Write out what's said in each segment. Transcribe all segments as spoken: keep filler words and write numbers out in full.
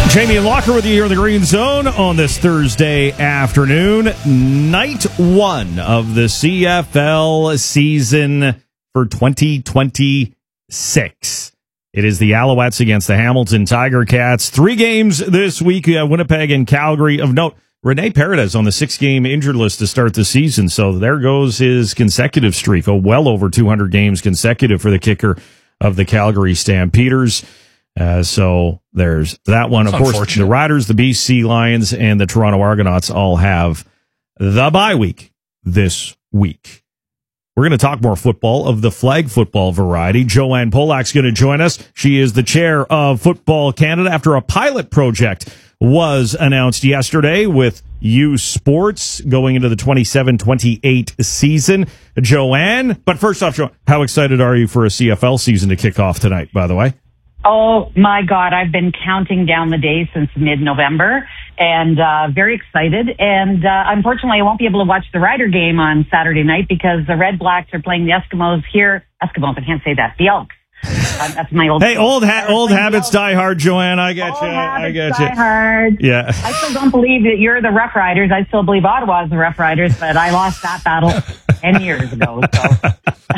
Jamie Locker with you here in the Green Zone on this Thursday afternoon. Night one of the C F L season for twenty twenty-six. It is the Alouettes against the Hamilton Tiger Cats. Three games this week, uh, Winnipeg and Calgary. Of note, Rene Paredes on the six-game injured list to start the season, so there goes his consecutive streak, a well over two hundred games consecutive for the kicker of the Calgary Stampeders. Uh, so there's that one. Of course, the Riders, the B C Lions, and the Toronto Argonauts all have the bye week this week. We're going to talk more football of the flag football variety. Joanne Polak's going to join us. She is the chair of Football Canada after a pilot project was announced yesterday with U Sports going into the twenty-seven twenty-eight season. Joanne, but first off, Jo- how excited are you for a C F L season to kick off tonight, by the way? Oh, my God. I've been counting down the days since mid-November and uh, very excited. And uh, unfortunately, I won't be able to watch the Rider game on Saturday night because the Red Blacks are playing the Eskimos here. Eskimos, I can't say that. The Elks. Uh, that's my old. Hey, old ha- old habits die hard, Joanne. I get you. I get you. Die hard. Yeah. I still don't believe that you're the Rough Riders. I still believe Ottawa's the Rough Riders, but I lost that battle ten years ago. So.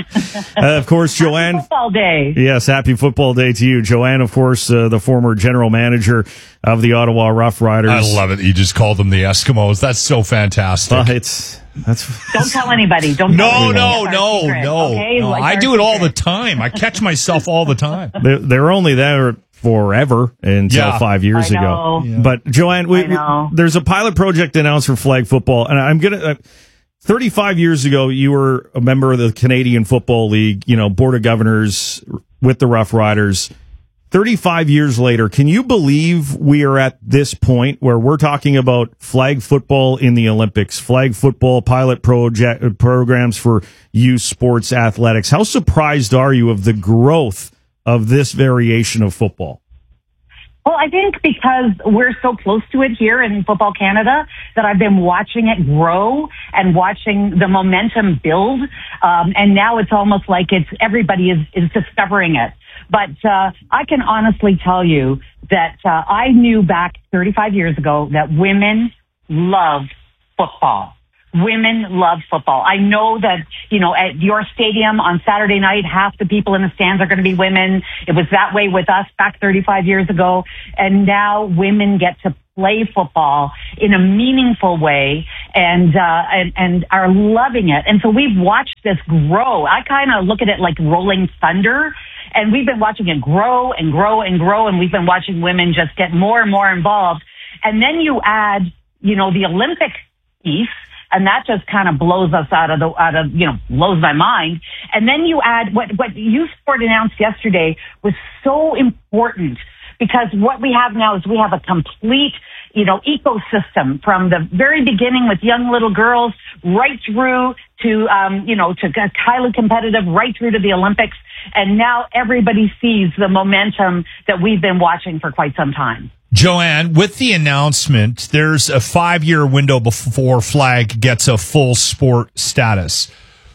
uh, of course, Joanne. Happy football day. Yes, happy football day to you, Joanne. Of course, uh, the former general manager of the Ottawa Rough Riders. I love it that you just called them the Eskimos. That's so fantastic. Well, it's. That's, don't tell anybody. Don't no, tell no, anybody. no, Secret, no, okay? no. Like I do it secret. all the time. I catch myself all the time. They, they were only there forever until Yeah. five years I ago. know. Yeah. But Joanne, we, I know. there's a pilot project announced for flag football, and I'm gonna. Uh, thirty-five years ago, you were a member of the Canadian Football League, you know, Board of Governors with the Rough Riders. thirty-five years later, can you believe we are at this point where we're talking about flag football in the Olympics, flag football pilot project programs for youth sports athletics? How surprised are you of the growth of this variation of football? Well, I think because we're so close to it here in Football Canada that I've been watching it grow and watching the momentum build. Um, and now it's almost like it's everybody is, is discovering it. But uh, I can honestly tell you that uh, I knew back thirty-five years ago that women loved football. Women love football. I know that, you know, at your stadium on Saturday night, half the people in the stands are going to be women. It was that way with us back thirty-five years ago. And now women get to play football in a meaningful way and, uh, and, and are loving it. And so we've watched this grow. I kind of look at it like rolling thunder. And we've been watching it grow and grow and grow. And we've been watching women just get more and more involved. And then you add, you know, the Olympic piece. And that just kind of blows us out of the, out of, you know, blows my mind. And then you add what, what U Sport announced yesterday was so important because what we have now is we have a complete, you know, ecosystem from the very beginning with young little girls right through to, um, you know, to highly competitive, right through to the Olympics. And now everybody sees the momentum that we've been watching for quite some time. Joanne, with the announcement, there's a five-year window before flag gets a full sport status.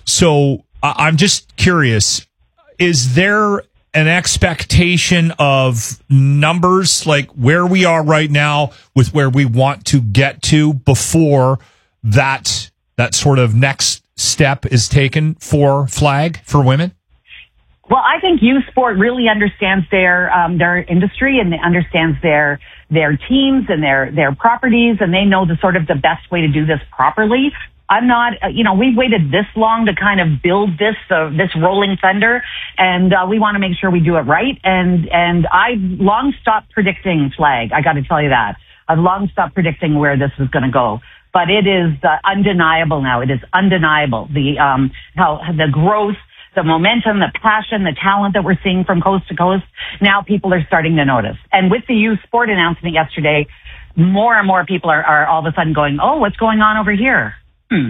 So I- I'm just curious, is there an expectation of numbers, like where we are right now with where we want to get to before that that sort of next step is taken for flag for women? Well, I think U Sport really understands their um, their industry and understands their their teams and their their properties, and they know the sort of the best way to do this properly. I'm not, uh, you know, we've waited this long to kind of build this uh, this rolling thunder, and uh, we want to make sure we do it right. And and I long stopped predicting flag. I got to tell you that I've long stopped predicting where this is going to go. But it is uh, undeniable now. It is undeniable the um, how the growth. The momentum, the passion, the talent that we're seeing from coast to coast, now people are starting to notice. And with the U Sport announcement yesterday, more and more people are, are all of a sudden going, oh, what's going on over here? Hmm.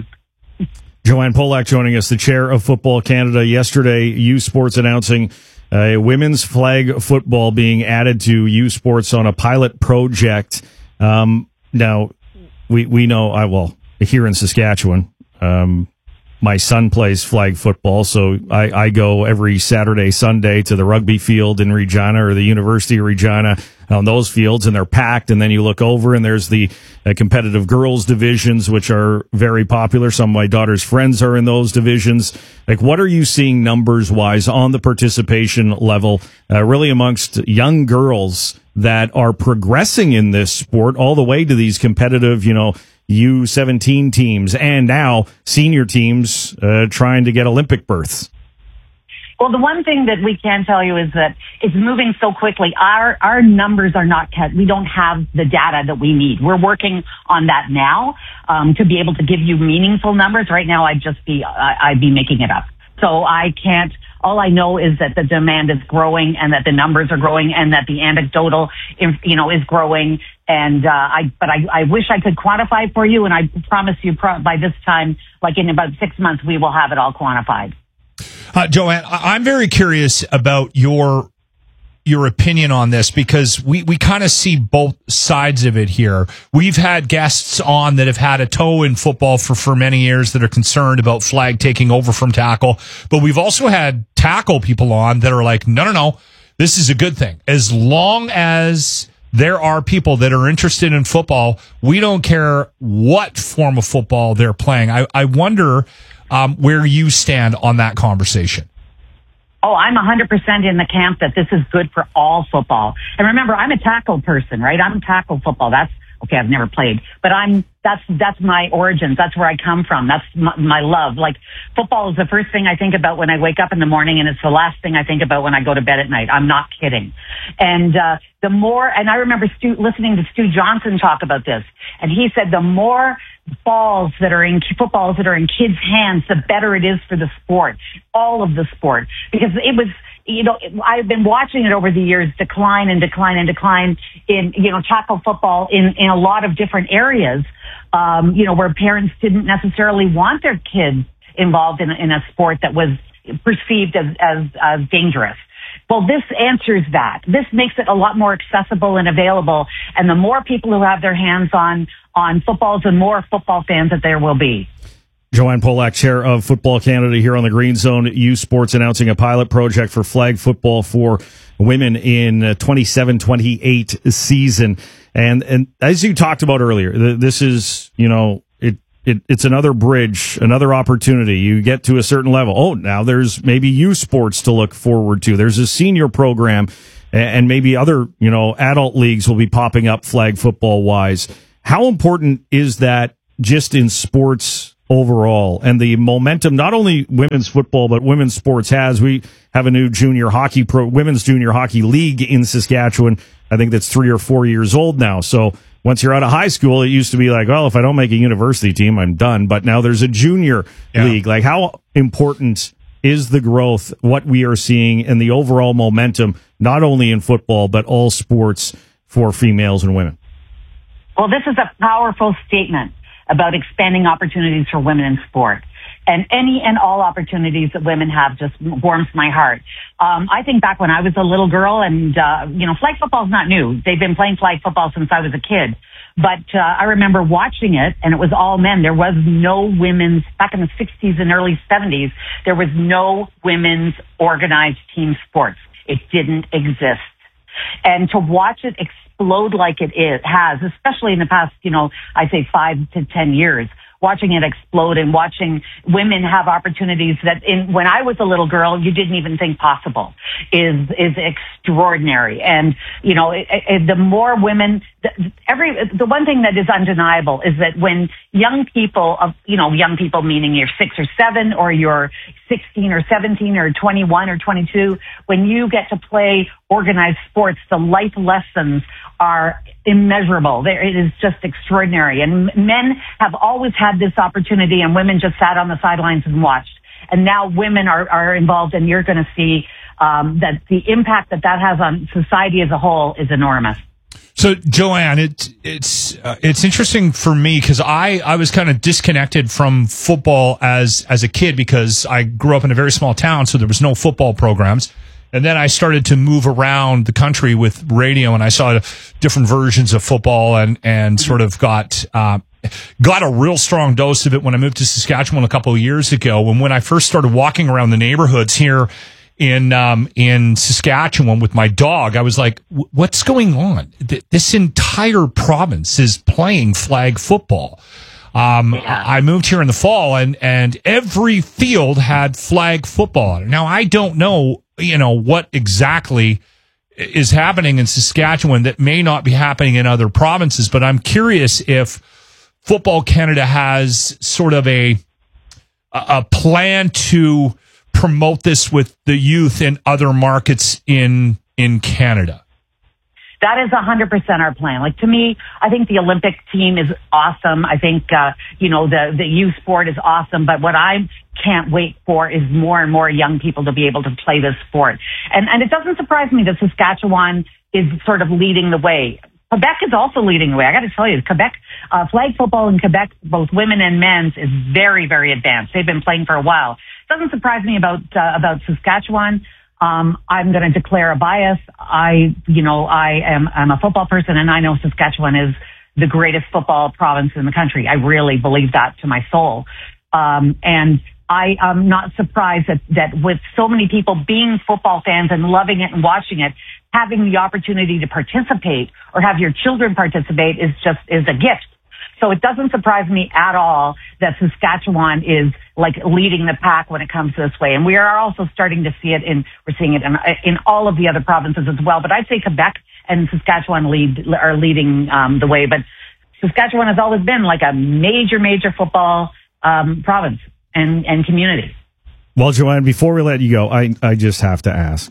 Joanne Polak joining us, the chair of Football Canada. Yesterday, U Sports announcing uh, women's flag football being added to U Sports on a pilot project. Um, now, we, we know, I well, here in Saskatchewan, um, my son plays flag football, so I, I go every Saturday, Sunday to the rugby field in Regina or the University of Regina on those fields, and they're packed. And then you look over, and there's the uh, competitive girls divisions, which are very popular. Some of my daughter's friends are in those divisions. Like, what are you seeing numbers-wise on the participation level, uh, really amongst young girls that are progressing in this sport all the way to these competitive, you know, U seventeen teams and now senior teams uh, trying to get Olympic berths? Well, the one thing that we can tell you is that it's moving so quickly. Our our numbers are not kept. We don't have the data that we need. We're working on that now um, to be able to give you meaningful numbers. Right now, I'd just be I, I'd be making it up. So I can't. All I know is that the demand is growing and that the numbers are growing and that the anecdotal, you know, is growing. And uh, I, but I, I wish I could quantify for you. And I promise you, pro- by this time, like in about six months, we will have it all quantified. Uh, Joanne, I'm very curious about your your opinion on this, because we, we kind of see both sides of it here. We've had guests on that have had a toe in football for, for many years that are concerned about flag taking over from tackle. But we've also had tackle people on that are like, no, no, no, this is a good thing. As long as there are people that are interested in football, we don't care what form of football they're playing. I, I wonder um, where you stand on that conversation. Oh, I'm one hundred percent in the camp that this is good for all football. And remember, I'm a tackle person, right? I'm tackle football. That's, okay, I've never played, but I'm, that's, that's my origins. That's where I come from. That's my, my love. Like, football is the first thing I think about when I wake up in the morning, and it's the last thing I think about when I go to bed at night. I'm not kidding. And, uh, the more, and I remember Stu, listening to Stu Johnson talk about this, and he said the more balls that are in footballs that are in kids' hands, the better it is for the sport, all of the sport, because it was, you know, I've been watching it over the years decline and decline and decline in, you know, tackle football in, in a lot of different areas, um, you know, where parents didn't necessarily want their kids involved in, in a sport that was perceived as, as, as dangerous. Well, this answers that. This makes it a lot more accessible and available. And the more people who have their hands on, on footballs, the more football fans that there will be. Joanne Polak, Chair of Football Canada, here on the Green Zone. U Sports announcing a pilot project for flag football for women in twenty-seven twenty-eight season. And and as you talked about earlier, this is, you know, it, it it's another bridge, another opportunity. You get to a certain level. Oh, now there's maybe U Sports to look forward to. There's a senior program, and maybe other, you know, adult leagues will be popping up flag football wise. How important is that just in sports overall, and the momentum not only women's football but women's sports has? We have a new junior hockey pro women's junior hockey league in Saskatchewan. I think that's three or four years old now. So once you're out of high school, it used to be like, well, if I don't make a university team, I'm done. But now there's a junior yeah. league. Like, how important is the growth, what we are seeing, and the overall momentum, not only in football but all sports for females and women? Well, this is a powerful statement about expanding opportunities for women in sport. And any and all opportunities that women have just warms my heart. Um, I think back when I was a little girl, and, uh, you know, flag football is not new. They've been playing flag football since I was a kid. But uh, I remember watching it, and it was all men. There was no women's, back in the sixties and early seventies, there was no women's organized team sports. It didn't exist. And to watch it explode like it is, has, especially in the past, you know, I say five to ten years, watching it explode and watching women have opportunities that in, when I was a little girl, you didn't even think possible, is, is extraordinary. And, you know, it, it, the more women, the, every, the one thing that is undeniable is that when young people of, you know, young people meaning you're six or seven or you're sixteen or seventeen or twenty-one or twenty-two, when you get to play organized sports, the life lessons are immeasurable. It is just extraordinary. And men have always had this opportunity, and women just sat on the sidelines and watched. And now women are, are involved, and you're going to see um, that the impact that that has on society as a whole is enormous. So, Joanne, it, it's uh, it's interesting for me because I, I was kind of disconnected from football as as a kid because I grew up in a very small town, so there was no football programs. And then I started to move around the country with radio, and I saw different versions of football and, and sort of got uh, got a real strong dose of it when I moved to Saskatchewan a couple of years ago. And when I first started walking around the neighborhoods here in um, in Saskatchewan with my dog, I was like, what's going on? This entire province is playing flag football. Um, yeah. I moved here in the fall, and, and every field had flag football. Now, I don't know, you know, what exactly is happening in Saskatchewan that may not be happening in other provinces, but I'm curious if Football Canada has sort of a a plan to promote this with the youth in other markets in in Canada. That is one hundred percent our plan. Like, to me, I think the Olympic team is awesome. I think, uh, you know, the, the youth sport is awesome. But what I can't wait for is more and more young people to be able to play this sport. And, and it doesn't surprise me that Saskatchewan is sort of leading the way. Quebec is also leading the way. I got to tell you, Quebec, uh, flag football in Quebec, both women and men's, is very, very advanced. They've been playing for a while. It doesn't surprise me about, uh, about Saskatchewan. Um, I'm going to declare a bias. I, you know, I am, I'm a football person, and I know Saskatchewan is the greatest football province in the country. I really believe that to my soul. Um, and I am not surprised that, that with so many people being football fans and loving it and watching it, having the opportunity to participate or have your children participate is just, is a gift. So it doesn't surprise me at all that Saskatchewan is like leading the pack when it comes to this way. And we are also starting to see it in, we're seeing it in, in all of the other provinces as well. But I'd say Quebec and Saskatchewan lead, are leading um, the way. But Saskatchewan has always been like a major, major football um, province and, and community. Well, Joanne, before we let you go, I, I just have to ask.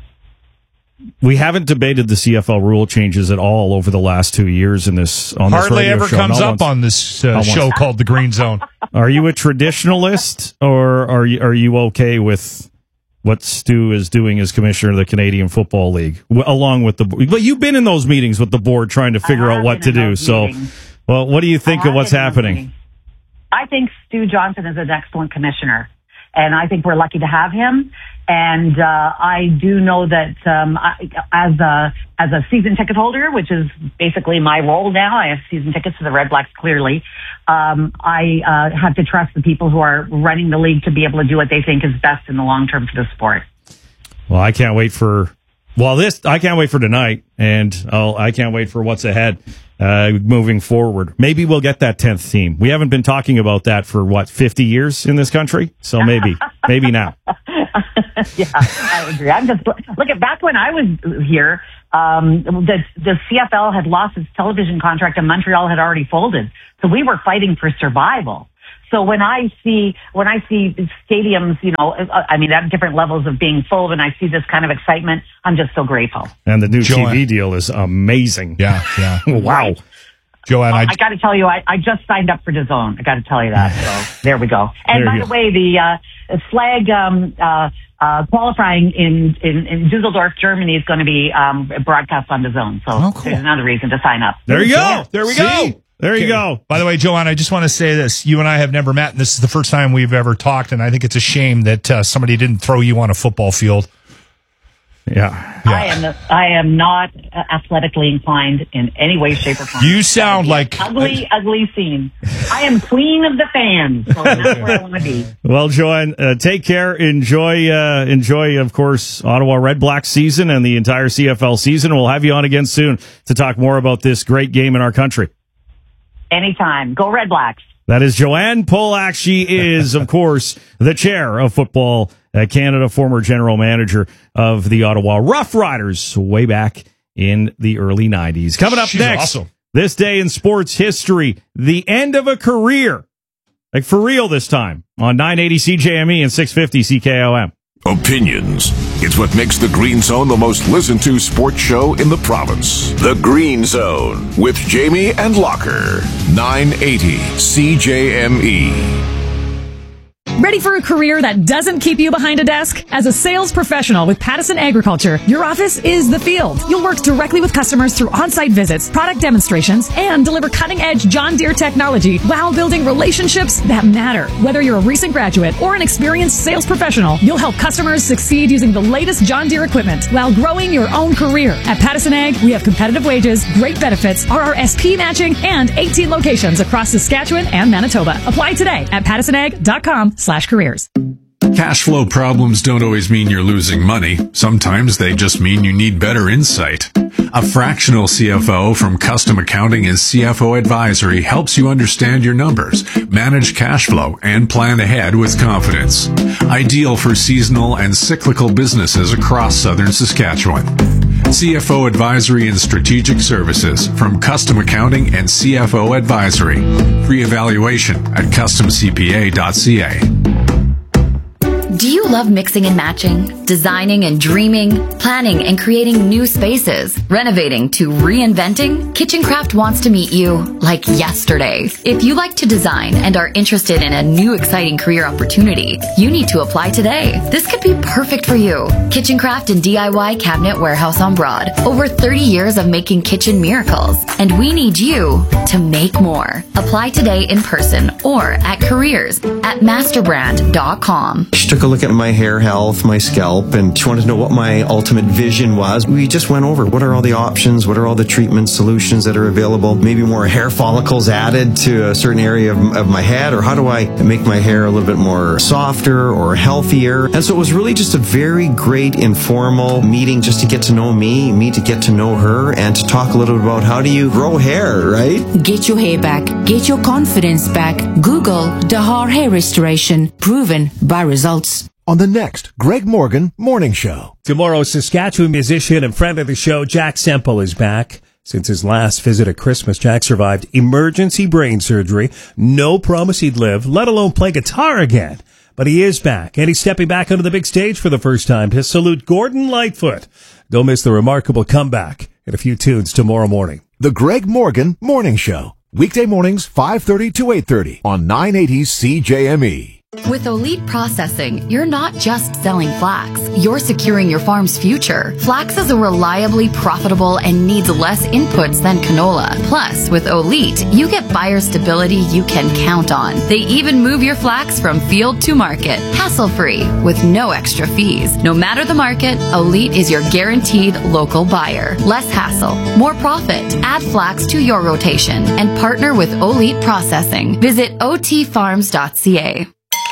We haven't debated the C F L rule changes at all over the last two years in this on this Hardly radio ever show. comes Not up once. on this uh, show once. called The Green Zone. Are you a traditionalist, or are you are you okay with what Stu is doing as commissioner of the Canadian Football League, w- along with the? But you've been in those meetings with the board trying to figure out what to do. So, meetings. well, what do you think of what's happening? I think Stu Johnson is an excellent commissioner, and I think we're lucky to have him. And uh, I do know that um, I, as a as a season ticket holder, which is basically my role now, I have season tickets to the Red Blacks. Clearly, um, I uh, have to trust the people who are running the league to be able to do what they think is best in the long term for the sport. Well, I can't wait for well this. I can't wait for tonight, and I'll, I can't wait for what's ahead. Uh, moving forward, maybe we'll get that tenth team. We haven't been talking about that for what fifty years in this country, so maybe, maybe now. Yeah, I agree. I'm just look at back when I was here. Um, the the C F L had lost its television contract, and Montreal had already folded, so we were fighting for survival. So when I see when I see stadiums, you know, I mean, at different levels of being full, and I see this kind of excitement, I'm just so grateful. And the new Joanne. T V deal is amazing. Yeah, yeah. Wow. Joanne, well, I, I got to tell you, I, I just signed up for DAZN. I got to tell you that. So there we go. And There by you the go. way, the uh, flag um, uh, uh, qualifying in, in, in Dusseldorf, Germany is going to be um, broadcast on DAZN. So Oh, cool. there's another reason to sign up. There you Yeah, go. there we See? go. There you Okay. go. By the way, Joanne, I just want to say this. You and I have never met, and this is the first time we've ever talked, and I think it's a shame that uh, somebody didn't throw you on a football field. Yeah. I am I am not uh, athletically inclined in any way, shape, or form. You sound like... ugly, ugly scene. I am queen of the fans, so that's where I want to be. Well, Joanne, uh, take care. Enjoy, uh, enjoy, of course, Ottawa Red Black season and the entire C F L season. We'll have you on again soon to talk more about this great game in our country. Anytime. Go Red Blacks. That is Joanne Polak. She is, of course, the chair of Football uh, Canada, former general manager of the Ottawa Rough Riders way back in the early nineties. Coming up She's next, awesome. This day in sports history, the end of a career. Like for real this time on nine eighty C J M E and six fifty C K O M. Opinions. It's what makes the Green Zone the most listened to sports show in the province. The Green Zone with Jamie and Locker. nine eighty C J M E. Ready for a career that doesn't keep you behind a desk? As a sales professional with Pattison Agriculture, your office is the field. You'll work directly with customers through on-site visits, product demonstrations, and deliver cutting-edge John Deere technology while building relationships that matter. Whether you're a recent graduate or an experienced sales professional, you'll help customers succeed using the latest John Deere equipment while growing your own career. At Pattison Ag, we have competitive wages, great benefits, R R S P matching, and eighteen locations across Saskatchewan and Manitoba. Apply today at pattison ag dot com slash careers. Cash flow problems don't always mean you're losing money. Sometimes they just mean you need better insight. A fractional C F O from Custom Accounting and C F O Advisory helps you understand your numbers, manage cash flow, and plan ahead with confidence. Ideal for seasonal and cyclical businesses across southern Saskatchewan. C F O Advisory and Strategic Services from Custom Accounting and C F O Advisory. Free evaluation at custom c p a dot c a. Do you love mixing and matching, designing and dreaming, planning and creating new spaces, renovating to reinventing? Kitchencraft wants to meet you like yesterday. If you like to design and are interested in a new exciting career opportunity, you need to apply today. This could be perfect for you. Kitchencraft and D I Y Cabinet Warehouse on Broad. Over thirty years of making kitchen miracles. And we need you to make more. Apply today in person or at careers at masterbrand dot com. She took a look at my hair health, my scalp, and she wanted to know what my ultimate vision was. We just went over what are all the options, what are all the treatment solutions that are available, maybe more hair follicles added to a certain area of, of my head, or how do I make my hair a little bit more softer or healthier. And so it was really just a very great informal meeting just to get to know me, me to get to know her, and to talk a little bit about how do you grow hair, right? Get your hair back, get your confidence back. Google Dahar Hair Restoration, proven by results. On the next Greg Morgan Morning Show. Tomorrow, Saskatchewan musician and friend of the show, Jack Semple, is back. Since his last visit at Christmas, Jack survived emergency brain surgery. No promise he'd live, let alone play guitar again. But he is back, and he's stepping back onto the big stage for the first time to salute Gordon Lightfoot. Don't miss the remarkable comeback in a few tunes tomorrow morning. The Greg Morgan Morning Show. Weekday mornings, five thirty to eight thirty on nine eighty C J M E. With Olite Processing, you're not just selling flax, you're securing your farm's future. Flax is a reliably profitable and needs less inputs than canola. Plus, with Olite, you get buyer stability you can count on. They even move your flax from field to market, hassle-free, with no extra fees. No matter the market, Olite is your guaranteed local buyer. Less hassle, more profit. Add flax to your rotation and partner with Olite Processing. Visit o t farms dot c a.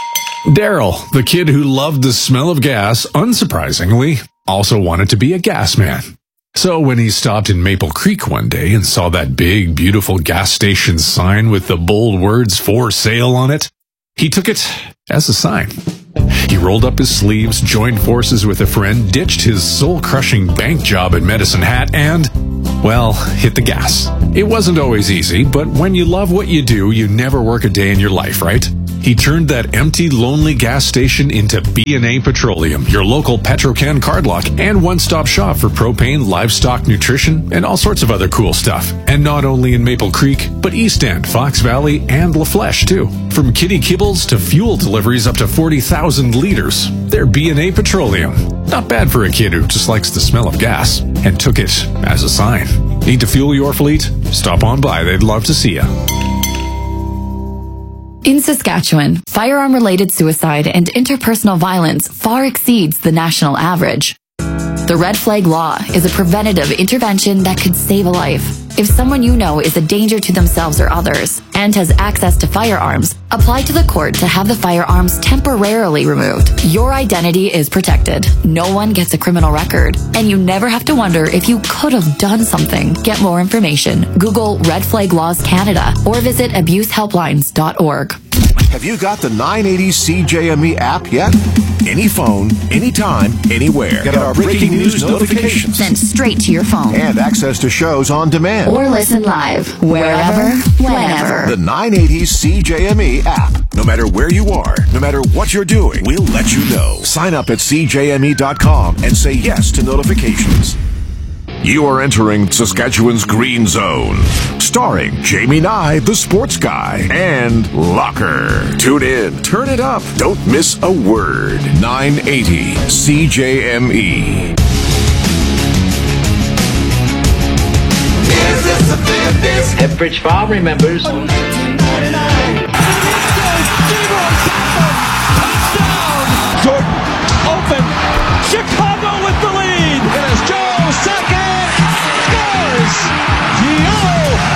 Daryl, the kid who loved the smell of gas, unsurprisingly, also wanted to be a gas man. So when he stopped in Maple Creek one day and saw that big, beautiful gas station sign with the bold words "for sale" on it, he took it as a sign. He rolled up his sleeves, joined forces with a friend, ditched his soul-crushing bank job at Medicine Hat, and, well, hit the gas. It wasn't always easy, but when you love what you do, you never work a day in your life, right? He turned that empty, lonely gas station into B and A Petroleum, your local Petro-Can card lock and one-stop shop for propane, livestock nutrition, and all sorts of other cool stuff. And not only in Maple Creek, but East End, Fox Valley, and La Flèche, too. From kitty kibbles to fuel deliveries up to forty thousand liters, they're B and A Petroleum. Not bad for a kid who just likes the smell of gas, and took it as a sign. Need to fuel your fleet? Stop on by. They'd love to see you. In Saskatchewan, firearm-related suicide and interpersonal violence far exceeds the national average. The Red Flag Law is a preventative intervention that could save a life. If someone you know is a danger to themselves or others and has access to firearms, apply to the court to have the firearms temporarily removed. Your identity is protected. No one gets a criminal record, and you never have to wonder if you could have done something. Get more information. Google Red Flag Laws Canada or visit abuse helplines dot org. Have you got the nine eighty C J M E app yet? Any phone, anytime, anywhere. Get our breaking news notifications sent straight to your phone. And access to shows on demand. Or listen live, wherever, whenever. The nine eighty C J M E app. No matter where you are, no matter what you're doing, we'll let you know. Sign up at c j m e dot com and say yes to notifications. You are entering Saskatchewan's Green Zone, starring Jamie Nye, the sports guy, and Locker. Tune in, turn it up, don't miss a word. nine eighty C J M E. Pepperidge Farm remembers